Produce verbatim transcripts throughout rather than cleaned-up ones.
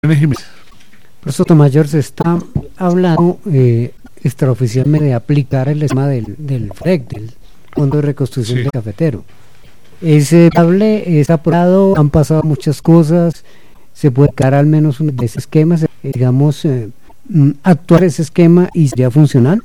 Por Sotomayor, se está hablando eh, extraoficialmente de aplicar el esquema del, del FREC, del Fondo de Reconstrucción sí. del Cafetero. ¿Es viable? ¿Es aprobado? Han pasado muchas cosas. ¿Se puede crear al menos un de ese esquema? Digamos, eh, actuar ese esquema y sería funcional.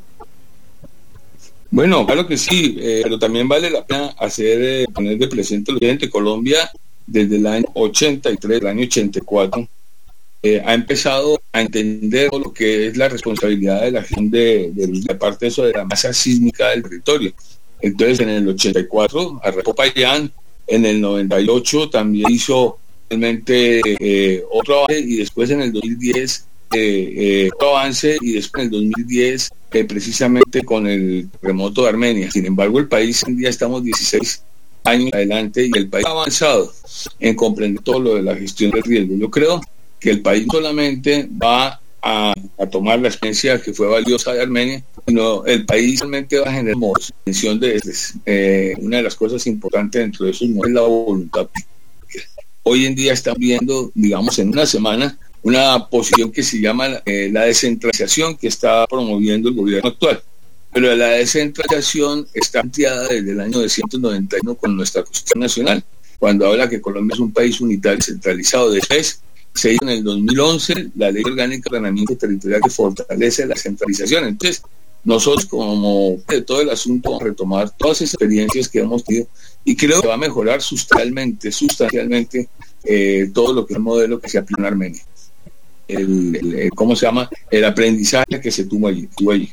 Bueno, claro que sí, eh, pero también vale la pena hacer, eh, poner de presente lo siguiente. Colombia, desde el año ochenta y tres, el año ochenta y cuatro, eh, ha empezado a entender lo que es la responsabilidad de la gestión de, de, de parte de eso de la masa sísmica del territorio. Entonces, en el ochenta y cuatro, arrancó Popayán, en el noventa y ocho también hizo realmente eh, otro avance, y después en el dos mil diez eh, eh, otro avance, y después en el dos mil diez eh, precisamente con el terremoto de Armenia. Sin embargo, el país hoy en día estamos dieciséis años adelante y el país ha avanzado en comprender todo lo de la gestión del riesgo. Yo creo que el país solamente va a, a tomar la experiencia que fue valiosa de Armenia, sino el país realmente va a generar extensión de eh, una de las cosas importantes dentro de eso es la voluntad. Hoy en día están viendo, digamos, en una semana, una posición que se llama eh, la descentralización que está promoviendo el gobierno actual. Pero la descentralización está planteada desde el año mil novecientos noventa y uno con nuestra Constitución Nacional, cuando habla que Colombia es un país unitario descentralizado. Después se hizo en el dos mil once la Ley Orgánica de Ordenamiento Territorial que fortalece la centralización. Entonces, nosotros, como de todo el asunto, vamos a retomar todas esas experiencias que hemos tenido y creo que va a mejorar sustancialmente, sustancialmente eh, todo lo que es el modelo que se aplica en Armenia. El, el, el, ¿Cómo se llama? El aprendizaje que se tuvo allí. Tuvo allí.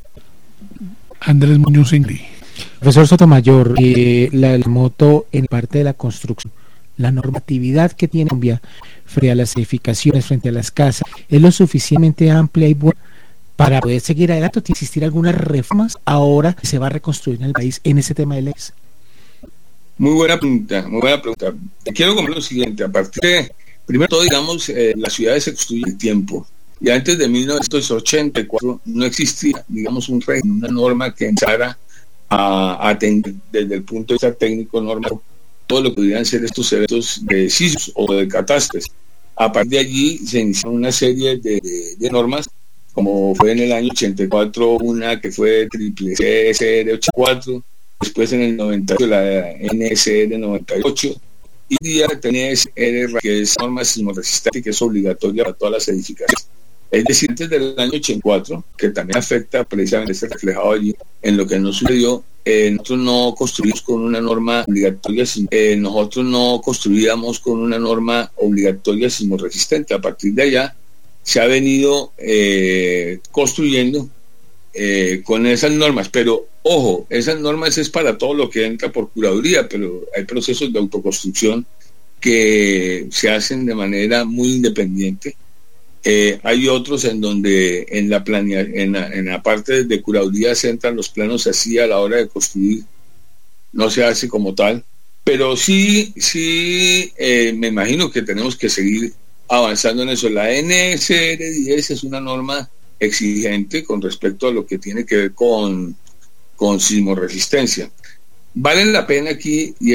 Andrés Muñoz Ingri. Profesor Sotomayor, eh, la, la moto en parte de la construcción, la normatividad que tiene Colombia frente a las edificaciones, frente a las casas, ¿es lo suficientemente amplia y buena para poder seguir adelante? ¿Tiene que existir algunas reformas ahora que se va a reconstruir en el país en ese tema de leyes? Muy buena pregunta, muy buena pregunta. Quiero comentar lo siguiente, a partir de, primero todo, digamos, eh, las ciudades se construyen en tiempo. Y antes de mil novecientos ochenta y cuatro no existía, digamos, un régimen, una norma que empezara a atender desde el punto de vista técnico normal todo lo que podrían ser estos eventos de sismos o de catástrofes. A partir de allí se inició una serie de, de, de normas, como fue en el año ochenta y cuatro una que fue triple C S R ochenta y cuatro, después en el noventa y ocho la N S R noventa y ocho, y día tenía N S R que es norma sismoresistente que es obligatoria para todas las edificaciones. Es decir, desde el año ochenta y cuatro, que también afecta precisamente, está reflejado allí en lo que nos sucedió, eh, nosotros no construimos con una norma obligatoria, eh, nosotros no construíamos con una norma obligatoria sismoresistente. A partir de allá se ha venido eh, construyendo eh, con esas normas, pero ojo, esas normas es para todo lo que entra por curaduría, pero hay procesos de autoconstrucción que se hacen de manera muy independiente. Eh, hay otros en donde en la, planea, en, la, en la parte de curaduría se entran los planos así a la hora de construir, no se hace como tal, pero sí, sí eh, me imagino que tenemos que seguir avanzando en eso. La N S R diez es una norma exigente con respecto a lo que tiene que ver con, con sismoresistencia. Vale la pena aquí, y